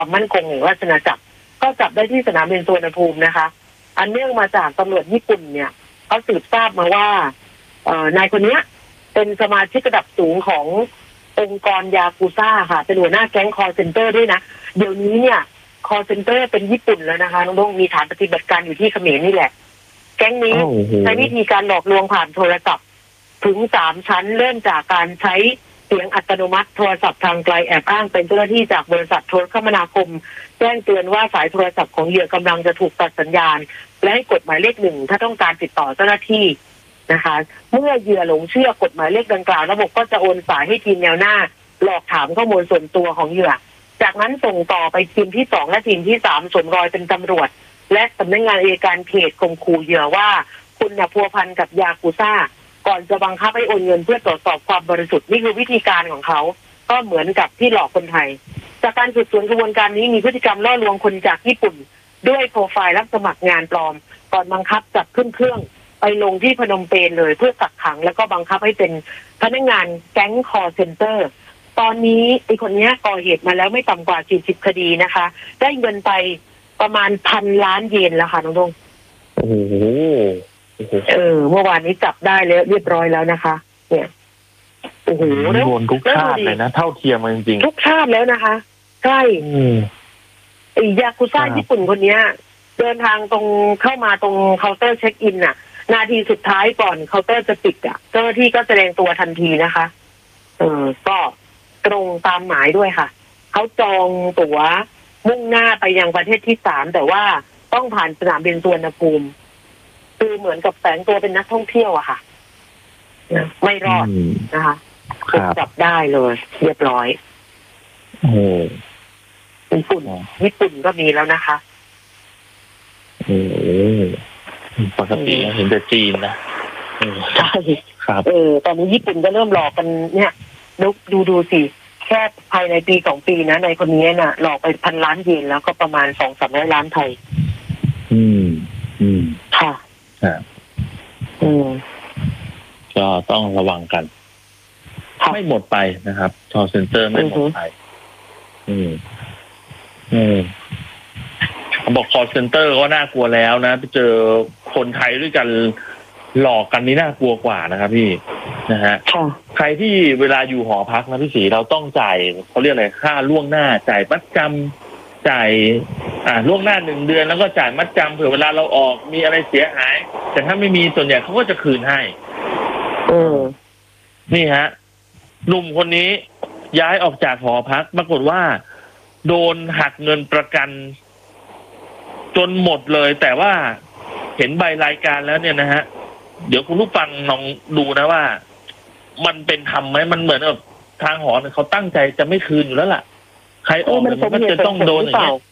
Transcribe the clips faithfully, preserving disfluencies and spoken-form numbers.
ความมั่นคงแห่งราชอาณาจักรก็จับได้ที่สนามบินสุวรรณภูมินะคะอันเนื่องมาจากตำรวจญี่ปุ่นเนี่ยเขาสืบทราบมาว่านายคนนี้เป็นสมาชิกระดับสูงขององค์กรยากุซ่าค่ะเป็นหัวหน้าแก๊งคอร์เซ็นเตอร์ด้วยนะเดี๋ยวนี้เนี่ยคอร์เซ็นเตอร์เป็นญี่ปุ่นแล้วนะคะน้องๆมีฐานปฏิบัติการอยู่ที่เขมรนี่แหละแก๊งนี้ใช้วิธีการหลอกลวงผ่านโทรศัพท์ถึงสามชั้นเริ่มจากการใช้เสียงอัตโนมัติโทรศัพท์ทางไกลแอบอ้างเป็นเจ้าหน้าที่จากบริษัทโทรคมนาคมแจ้งเตือนว่าสายโทรศัพท์ของเหยื่อกำลังจะถูกตัดสัญญาณและให้กดหมายเลขหนึ่งถ้าต้องการติดต่อเจ้าหน้าที่นะคะเมื่อเหยื่อหลงเชื่อกฎหมายเลขดังกล่าวระบบก็จะโอนสายให้ทีมแนวหน้าหลอกถามข้อมูลส่วนตัวของเหยื่อจากนั้นส่งต่อไปทีมที่สองและทีมที่สามสวมรอยเป็นตำรวจและสำนักงานอัยการเขตข่มขู่เหยื่อว่าคุณน่ะพัวพันกับยากุซ่าก่อนจะบังคับให้โอนเงินเพื่อตรวจสอบความบริสุทธิ์นี่คือวิธีการของเขาก็เหมือนกับที่หลอกคนไทยจากการสืบสวนกระบวนการนี้มีพฤติกรรมล่อลวงคนจากญี่ปุ่นด้วยโปรไฟล์รับสมัครงานปลอมก่อนบังคับจับขึ้นเครื่องไปลงที่พนมเปญเลยเพื่อกักขังแล้วก็บังคับให้เป็นพนักงานแก๊งคอร์เซ็นเตอร์ตอนนี้ไอ้คนนี้ก่อเหตุมาแล้วไม่ต่ำกว่าสี่สิบคดีนะคะได้เงินไปประมาณพันล้านเยนแล้วค่ะน้องดงโอ้โหเออเมื่อวานนี้จับได้แล้วเรียบร้อยแล้วนะคะเนี่ยโอ้โหโดนทุกชาติเลยนะเท่าเทียมจริงๆทุกชาติแล้วนะคะใช่ไอ้ยากุซ่าญี่ปุ่นคนนี้เดินทางตรงเข้ามาตรงเคาน์เตอร์เช็คอินน่ะนาทีสุดท้ายก่อนเคาน์เตอร์จะปิดอ่ะเจ้าหน้าที่ก็แสดงตัวทันทีนะคะเออก็ตรงตามหมายด้วยค่ะเขาจองตั๋วมุ่งหน้าไปยังประเทศที่สามแต่ว่าต้องผ่านสนามบินสุวรรณภูมิคือเหมือนกับแฝงตัวเป็นนักท่องเที่ยวอะค่ะไม่รอดนะคะถูกจับได้เลยเรียบร้อยโอ้ญี่ปุ่นญี่ปุ่นก็มีแล้วนะคะโอ้ปกติเห็นแต่จีนนะใช่ครับเออตอนนี้ญี่ปุ่นก็เริ่มหลอกกันเนี่ยดูดูดูสิแค่ภายในปีสองปีนะในคนนี้น่ะหลอกไปพันล้านเยนแล้วก็ประมาณสองสามร้อยล้านไทยอืมอืมค่ะครับอืมก็ต้องระวังกันไม่หมดไปนะครับคอลเซ็นเตอร์ไม่หมดไปอืมอืมเขาบอกคอลเซ็นเตอร์ก็น่ากลัวแล้วนะไปเจอคนไทยด้วยกันหลอกกันนี่น่ากลัวกว่านะครับพี่นะฮะใครที่เวลาอยู่หอพักนะพี่ศรีเราต้องจ่ายเขาเรียกอะไรค่าล่วงหน้าจ่ายมัดจำจ่ายอ่าล่วงหน้าหนึ่งเดือนแล้วก็จ่ายมัดจำเผื่อเวลาเราออกมีอะไรเสียหายแต่ถ้าไม่มีส่วนใหญ่เขาก็จะคืนให้เออนี่ฮะหนุ่มคนนี้ย้ายออกจากหอพักปรากฏว่าโดนหักเงินประกันจนหมดเลยแต่ว่าเห็นใบรายการแล้วเนี่ยนะฮะเดี๋ยวคุณผู้ฟังลองดูนะว่ามันเป็นธรรมไหมมันเหมือนกับทางหอเนี่ยเขาตั้งใจจะไม่คืนอยู่แล้วล่ะใครออกมันก็จะต้องโดนอย่างเงี้ย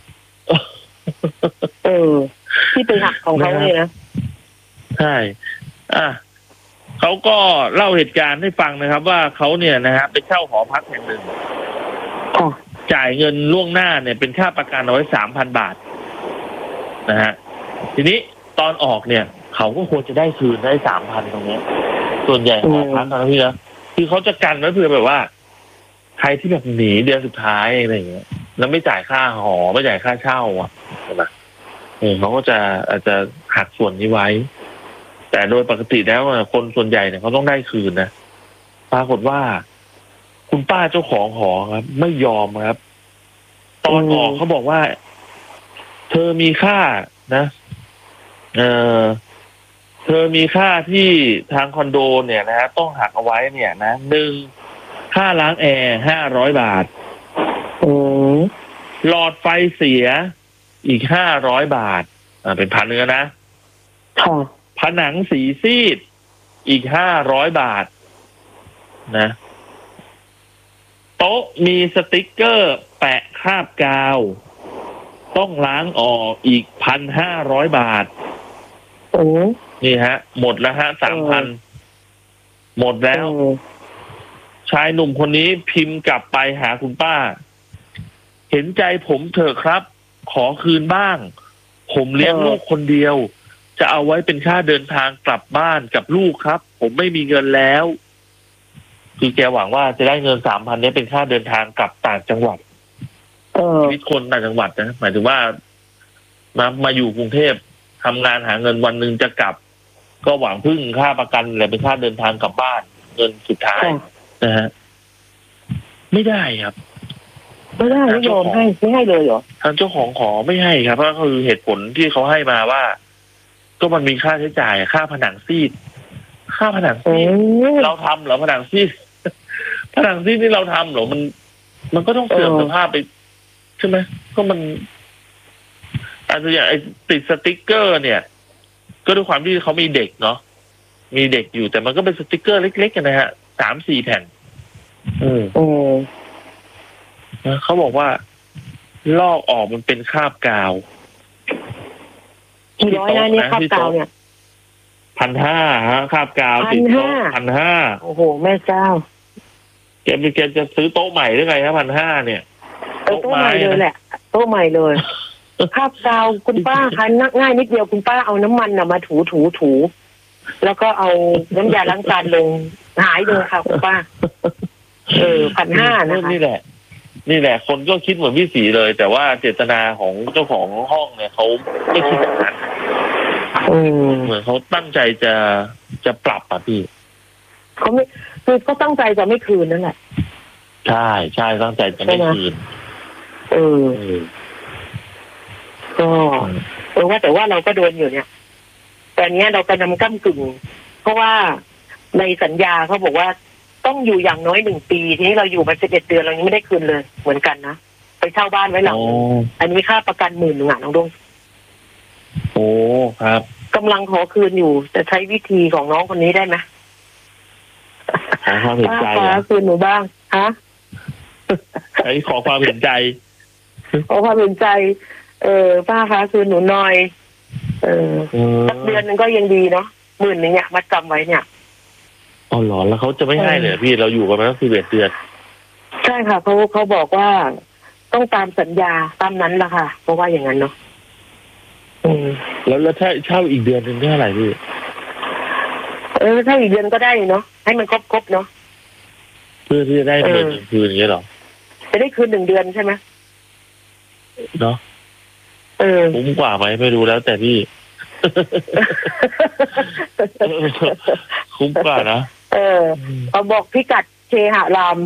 เออที่เป็นหักของเขาเลยนะใช่อ่ะเขาก็เล่าเหตุการณ์ให้ฟังนะครับว่าเขาเนี่ยนะฮะไปเช่าหอพักแห่งหนึ่งจ่ายเงินล่วงหน้าเนี่ยเป็นค่าประกันเอาไว้สามพันบาทนะฮะทีนี้ตอนออกเนี่ยเขาก็ควรจะได้คืนได้สามพันตรงนี้ส่วนใหญ่หอพักนะพี่นะคือเขาจะกันไว้เผื่อแบบว่าใครที่แบบหนีเดือนสุดท้ายอะไรอย่างเงี้ยแล้วไม่จ่ายค่าหอไม่จ่ายค่าเช่าอ่ะใช่ไหมเออเขาก็จะอาจจะหักส่วนนี้ไว้แต่โดยปกติแล้วคนส่วนใหญ่เนี่ยเขาต้องได้คืนนะปรากฏว่าคุณป้าเจ้าของหอครับไม่ยอมครับตอนออกเขาบอกว่าเธอมีค่านะเออเธอมีค่าที่ทางคอนโดเนี่ยนะฮะต้องหักเอาไว้เนี่ยนะหนึ่งค่าล้างแอร์ห้าร้อยบาทหลอดไฟเสียอีกห้าร้อยบาทอ่าเป็นพันเนื้อนะผนังสีซีดอีกห้าร้อยบาทนะโต๊ะมีสติ๊กเกอร์แปะคราบกาวต้องล้างออกอีกพันห้าร้อยบาทโอ้นี่ฮะหมดแล้วฮะสามพันหมดแล้วชายหนุ่มคนนี้พิมพ์กลับไปหาคุณป้าเห็นใจผมเถอะครับขอคืนบ้างผมเลี้ยงลูกคนเดียวจะเอาไว้เป็นค่าเดินทางกลับบ้านกับลูกครับผมไม่มีเงินแล้วคือแกหวังว่าจะได้เงินสามพันนี้เป็นค่าเดินทางกลับต่างจังหวัดชีวิตคนต่างจังหวัดนะหมายถึงว่ามามาอยู่กรุงเทพทำงานหาเงินวันหนึ่งจะกลับ ก็หวังพึ่งค่าประกันอะไรเป็นค่าเดินทางกลับบ้านเงินสุดท้ายนะฮะไม่ได้ครับไม่ได้ไม่ยอมให้ไม่ให้เลยเหรอทางเจ้าของขอไม่ให้ครับเพราะคือเหตุผลที่เขาให้มาว่าก็มันมีค่าใช้จ่ายค่าผนังซีดค่าผนังซีดเราทำเหรอผนังซีดผนังซีดที่เราทำเหรอมันมันก็ต้องเสื่อมสภาพไปใช่ไหมก็มันอาจจะอย่างไอ้ติดสติ๊กเกอร์เนี่ยก็ด้วยความที่เขามีเด็กเนาะมีเด็กอยู่แต่มันก็เป็นสติ๊กเกอร์เล็กๆนะฮะสามสี่แผ่นอืมโอ้เขาบอกว่าลอกออกมันเป็นคราบกาวกี่ร้อยนะเนี่ยคราบกาวเนี่ยพันห้าฮะคราบกาวติดโต๊ะพันห้าโอ้โหแม่เจ้าแกมีแกจะซื้อโต๊ะใหม่ได้ไงครับพันห้าเนี่ยโต๊ะใหม่เลยแหละโต๊ะใหม่เลยคราบกาวคุณป้าคะนักง่ายนิดเดียวคุณป้าเอาน้ำมันน่ะมาถูถูถูแล้วก็เอาน้ำยาล้างจานลงหายเลยค่ะคุณป้าเออพันห้านะคะนี่แหละนี่แหละคนก็คิดเหมือนพี่สีเลยแต่ว่าเจตนาของเจ้าของห้องเนี่ยเขาไม่คิดแบบนั้นเหมือนเขาตั้งใจจะจะปรับอ่ะพี่เขาไม่คือเขาตั้งใจจะไม่คืนนั่นแหละใช่ใช่ตั้งใจจะไม่คืนเออก็เออว่าแต่ว่าเราก็โดนอยู่เนี่ยแต่เนี้ยเรากำลังก้ำกึ่งเพราะว่าในสัญญาเขาบอกว่าต้องอยู่อย่างน้อยหนึ่งปีทีนี้เราอยู่มาสิบเอ็ดเดือนเรายังไม่ได้คืนเลยเหมือนกันนะไปเช่าบ้านไว้หลังนึงอันนี้ค่าประกันหมื่นหนึ่งอ่ะน้องดวงโอ้ครับกำลังขอคืนอยู่จะใช้วิธีของน้องคนนี้ได้ไหมขอความเห็นใจขอคืนหนูบ้างฮะใช้ขอความเห็นใจขอความเห็นใจเออป้าคะคืนหนูหน่อยเออสักเดือนนึงก็ยังดีเนาะหมื่นนึงเนี่ยมาจำไว้เนี่ยอ๋อเหรอแล้วเขาจะไม่ให้เลยพี่เราอยู่กันมาตั้งสิบเอ็ดเดือนใช่ค่ะเขาเขาบอกว่าต้องตามสัญญาตามนั้นละค่ะเพราะว่าอย่างนั้นเนาะอืมแล้วแล้วถ้าเช่าอีกเดือนนึงเท่าไหร่พี่เออถ้าอีกเดือนก็ได้เนาะให้มันครบครบเนาะเพื่อที่จะได้เดือนคืนอย่างเงี้ยหรอจะได้คืนหนึ่งเดือนใช่ไหมเนาะเออคุ้มกว่าไหมไม่รู้แล้วแต่พี่คุ้มกว่านะเออเอาบอกพิกัดเคหะราม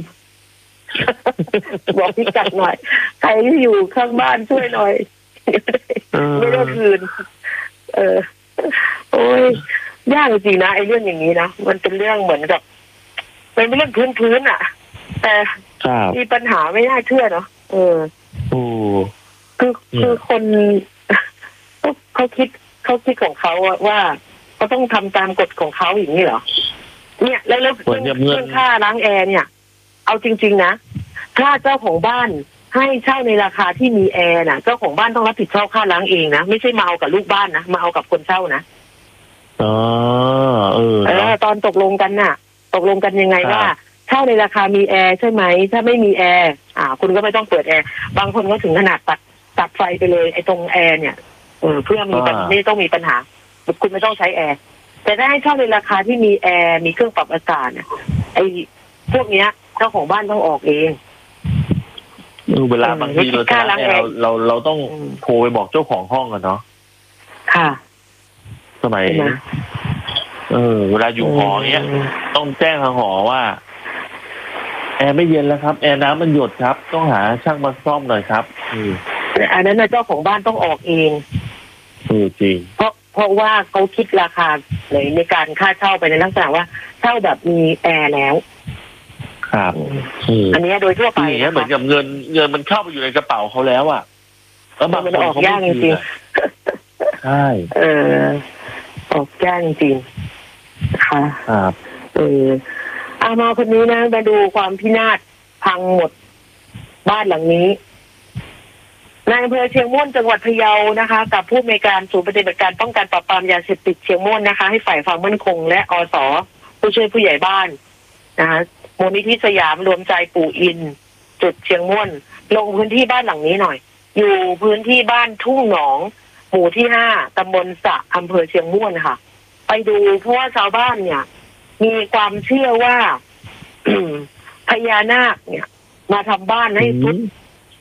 บอกพิกัดหน่อยใครที่อยู่ข้างบ้านช่วยหน่อยไม่ได้คืนเออโอ้ยยากจริงนะไอ้เรื่องอย่างนี้นะมันเป็นเรื่องเหมือนกับมันเป็นเรื่องพื้นๆอ่ะแต่มีปัญหาไม่น่าเชื่อเนาะเออโอ้คือคือคนเขาคิดเขาคิดของเขาว่าเขาต้องทำตามกฎของเขาอย่างนี้เหรอเนี่ยแล้วแล้วเรื่องค่าล้างแอร์เนี่ยเอาจริงๆนะถ้าเจ้าของบ้านให้เช่าในราคาที่มีแอร์น่ะเจ้าของบ้านต้องรับผิดชอบค่าล้างเองนะไม่ใช่มาเอากับลูกบ้านนะมาเอากับคนเช่านะอ๋อเออเออตอนตกลงกันน่ะตกลงกันยังไงว่าเช่าในราคามีแอร์ใช่ไหมถ้าไม่มีแอร์อ่าคุณก็ไม่ต้องเปิดแอร์บางคนก็ถึงขนาดตัดตัดไฟไปเลยไอ้ตรงแอร์เนี่ยเออเพื่อมีไม่ต้องมีปัญหาคุณไม่ต้องใช้แอร์แต่ถ้าให้เช่าในราคาที่มีแอร์มีเครื่องปรับอากาศเนี่ยไอ้พวกเนี้ยเจ้าของบ้านต้องออกเองเวลาบางทีเราจะเราเราเราต้องโทรไปบอกเจ้าของห้องกันเนาะค่ะสมัยเออเวลาอยู่หอเนี้ยต้องแจ้งทางหอว่าแอร์ไม่เย็นแล้วครับแอร์น้ำมันหยดครับต้องหาช่างมาซ่อมหน่อยครับอืมแต่อันนั้นนะเจ้าของบ้านต้องออกเองเออจริงเพราะเพราะว่าเขาคิดราคาในในการค่าเช่าไปในลักษณะว่าเช่าแบบมีแอร์แล้วครับอันนี้โดยทั่วไปเหมือนกับเงินเงินมันเข้าไปอยู่ในกระเป๋าเขาแล้วอ่ะแล้วมันออกยากจริงๆใช่เออออกยากจริงค่ะครับเอออามาคนนี้นะมาดูความพินาศพังหมดบ้านหลังนี้นายอำเภอเชียงม่วนจังหวัดพะเยานะคะกับผู้อำนวยการศูนย์ปฏิบัติการป้องกันปราบปรามยาเสพติดเชียงม่วนนะคะให้ฝ่ายความมั่นคงและอส.ผู้ช่วยผู้ใหญ่บ้านนะคะมูลนิธิสยามรวมใจปู่อินจุดเชียงม่วนลงพื้นที่บ้านหลังนี้หน่อยอยู่พื้นที่บ้านทุ่งหนองหมู่ที่ห้าตำบลสะอำเภอเชียงม่วนค่ะไปดูเพราะว่าชาวบ้านเนี่ยมีความเชื่อว่าพญานาคเนี่ยมาทำบ้านให้พุทธ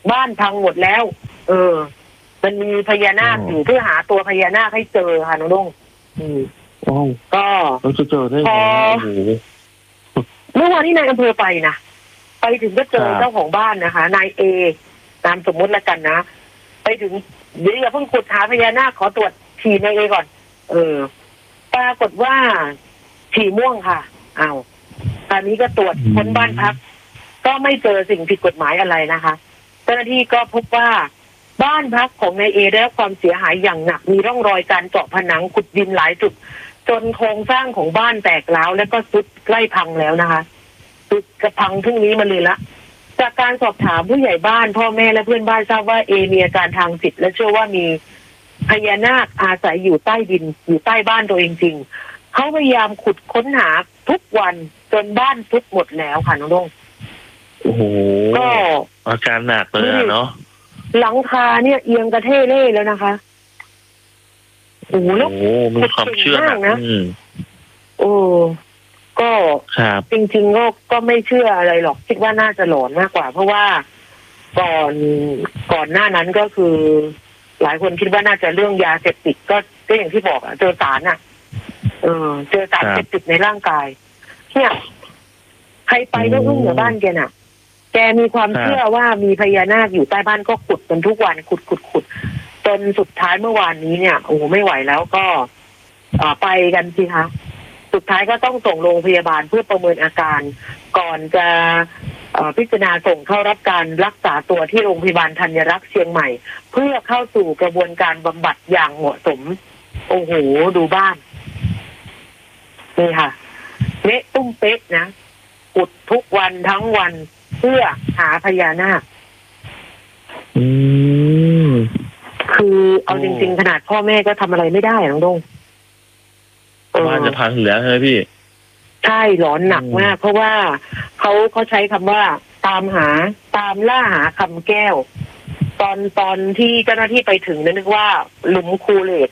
บ้านพังหมดแล้ว เออ มันมีพญานาคอยู่เพื่อหาตัวพญานาคให้เจอค่ะน้องดงอืมก็เราจะเจอได้ไงโอ้โหเมื่อวานที่นายอำเภอไปนะไปถึงก็เจอเจ้าของบ้านนะคะนายเอตามสมมติแล้วกันนะไปถึงเดี๋ยวอย่าเพิ่งขุดหาพญานาคขอตรวจฉี่นายเอก่อนเออปรากฏว่าฉี่ม่วงค่ะอ้าวตอนนี้ก็ตรวจค้นบ้านพักก็ไม่เจอสิ่งผิดกฎหมายอะไรนะคะเจ้าหน้าที่ก็พบว่าบ้านพักของนายเอได้รับความเสียหายอย่างหนักมีร่องรอยการเจาะผนังขุดดินหลายจุดจนโครงสร้างของบ้านแตกร้าวและก็ทรุดใกล้พังแล้วนะคะทรุดจะพังพรุ่งนี้มาเลยละจากการสอบถามผู้ใหญ่บ้านพ่อแม่และเพื่อนบ้านทราบว่าเอมีอาการทางจิตและเชื่อว่ามีพญานาคอาศัยอยู่ใต้ดินอยู่ใต้บ้านตัวเองจริงเขาพยายามขุดค้นหาทุกวันจนบ้านทรุดหมดแล้วค่ะน้องดงโอ้โหก็อาการหนักเลยเนาะหลังคาเนี่ยเอียงกระเทเล่แล้วนะคะโอ้โหแล้วมีความเชื่อมากนะโอ้ก็จริงๆก็ก็ไม่เชื่ออะไรหรอกคิดว่าน่าจะหลอนมากกว่าเพราะว่าก่อนก่อนหน้านั้นก็คือหลายคนคิดว่าน่าจะเรื่องยาเสพติดก็ก็อย่างที่บอกอ่ะเจอสารอ่ะเออเจอสารเสพติดในร่างกายเนี่ยใครไปก็อึ้งเหนือบ้านแกน่ะแกมีความเชื่อว่ามีพญานาคอยู่ใต้บ้านก็ขุดกันทุกวันขุดขุดขุดจนสุดท้ายเมื่อวานนี้เนี่ยโอ้โหไม่ไหวแล้วก็ไปกันสิคะสุดท้ายก็ต้องส่งโรงพยาบาลเพื่อประเมินอาการก่อนจะพิจารณาส่งเข้ารับการรักษาตัวที่โรงพยาบาลธัญรักษ์เชียงใหม่เพื่อเข้าสู่กระบวนการบำบัดอย่างเหมาะสมโอ้โหดูบ้านนี่ค่ะเละตุ้มเป๊ะนะขุดทุกวันทั้งวันเพื่อหาพญานาคอืมคือเอาจริงๆขนาดพ่อแม่ก็ทำอะไรไม่ได้น้องดงบ้านจะพังเหลือใช่ไหมพี่ใช่หลอนหนักมากเพราะว่าเขาเขาใช้คำว่าตามหาตามล่าหาคำแก้วตอนตอนที่เจ้าหน้าที่ไปถึงนึกว่าหลุมคูเลต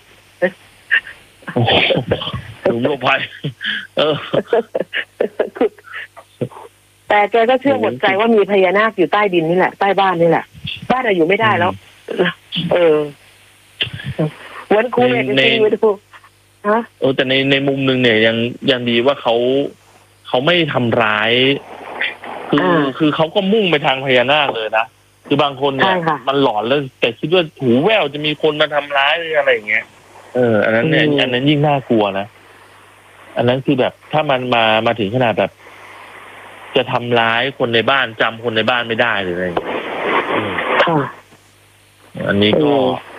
หลุมโลภะเออแต่แกก็เชื่อหมดใจว่ามีพญานาคอยู่ใต้ดินนี่แหละใต้บ้านนี่แหละบ้านเราอยู่ไม่ได้แล้วเออวันคูเลตจริงๆเลยทุกเออแต่ในในมุมนึงเนี่ยยังยังดีว่าเขาเขาไม่ทำร้ายคือคือเขาก็มุ่งไปทางพญานาคเลยนะคือบางคนเนี่ยมันหลอนแล้วแต่คิดว่าหูแว่วจะมีคนมาทำร้ายหรืออะไรอย่างเงี้ยเอออันนั้นเนี่ยอันนั้นยิ่งน่ากลัวนะอันนั้นคือแบบถ้ามันมามาถึงขนาดแบบจะทำร้ายคนในบ้านจำคนในบ้านไม่ได้หรืออะไรอย่างเงี้ยอันนี้ก็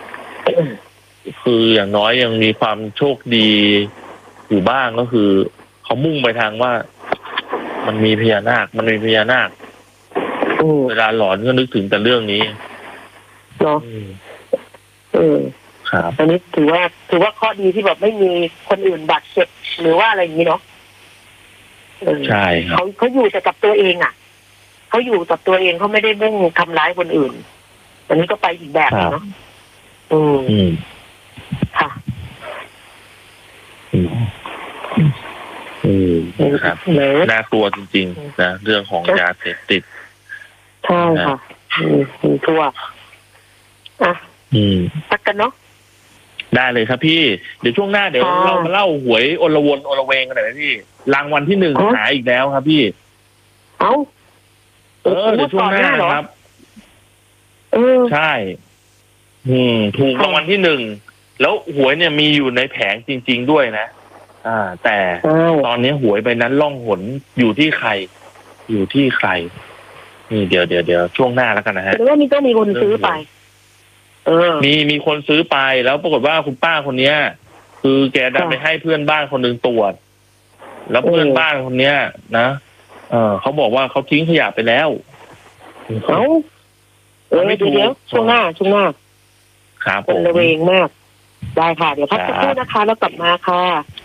คืออย่างน้อยยังมีความโชคดีอยู่บ้างก็คือเขามุ่งไปทางว่ามันมีพญานาคมันมีพญานาคเวลาหลอนก็นึกถึงแต่เรื่องนี้เนาะเออครับอันนี้ถือว่าถือว่าข้อดีที่แบบไม่มีคนอื่นบาดเจ็บหรือว่าอะไรอย่างนี้เนาะใช่ครับเขาเขาอยู่แต่กับตัวเองอ่ะเขาอยู่กับตัวเองเขาไม่ได้มุ่งทำร้ายคนอื่นอันนี้ก็ไปอีกแบบเนาะอืมค่ะอืมครับน่ากลัวจริงๆนะเรื่องของยาเสพติดใช่ค่ะมีทั่วอ่ะอืมตักกันเนาะได้เลยครับพี่เดี๋ยวช่วงหน้าเดี๋ยวเรามาเล่าหวยอลวนอลเวงกันหน่อยนะพี่รางวัลที่หนึ่งหายอีกแล้วครับพี่เอ้าเออเดี๋ยวช่วงหน้าครับเออใช่อืมถูกรางวัลที่หนึ่งแล้วหวยเนี่ยมีอยู่ในแผงจริงๆด้วยนะอ่าแต่ตอนนี้หวยใบนั้นล่องหนอยู่ที่ใครอยู่ที่ใครนี่เดี๋ยวเดี๋ยวเดี๋ยวช่วงหน้าแล้วกันนะฮะหรือว่ามีต้องมีคนซื้อไปเออมีมีคนซื้อไปแล้วปรากฏว่าคุณป้าคนเนี้ยคือแกดันไปให้เพื่อนบ้านคนหนึ่งตรวจแล้วเพื่อนบ้านคนเนี้ยนะเออเขาบอกว่าเขาทิ้งขยะไปแล้วเขาเออเดี๋ยวช่วงหน้าช่วงหน้าครับเป็นระเวงมากได้ค่ะเดี๋ยวพักสักครู่นะคะแล้วกลับมาค่ะ